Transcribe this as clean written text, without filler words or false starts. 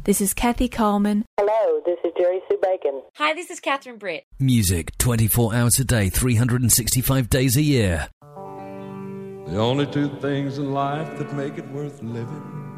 This is Kathy Coleman. Hello, this is Jerry Sue Bacon. Hi, this is Catherine Britt. Music 24 hours a day, 365 days a year. The only two things in life that make it worth living